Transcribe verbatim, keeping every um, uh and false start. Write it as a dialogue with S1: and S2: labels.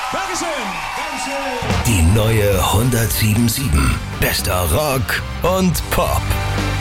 S1: Dankeschön. Dankeschön.
S2: Die neue hundertsieben Komma sieben. Bester Rock und Pop.